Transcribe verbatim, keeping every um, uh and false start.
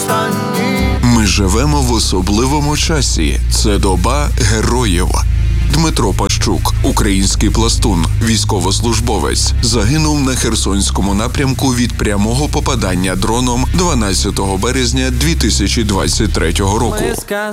останній. Ми живемо в особливому часі. Це доба героїв. Дмитро Пащук, український пластун, військовослужбовець, загинув на Херсонському напрямку від прямого попадання дроном дванадцятого березня дві тисячі двадцять третього року.